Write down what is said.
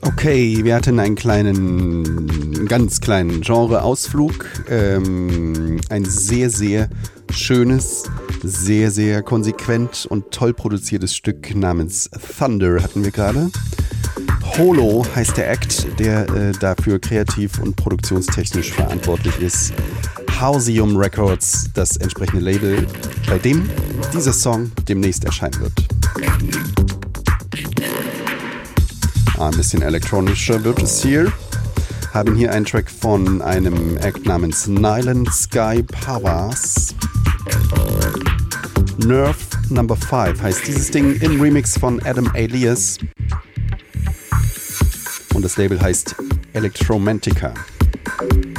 Okay, wir hatten einen ganz kleinen Genre-Ausflug. Ein sehr, sehr schönes, sehr, sehr konsequent und toll produziertes Stück namens Thunder hatten wir gerade. Holo heißt der Act, der dafür kreativ und produktionstechnisch verantwortlich ist. Hausium Records, das entsprechende Label, bei dem dieser Song demnächst erscheinen wird. Ein bisschen elektronischer wird es hier. Haben hier einen Track von einem Act namens Nyland Sky Powers. Nerve Number 5 heißt dieses Ding im Remix von Adam Alias. Und das Label heißt Electromantica.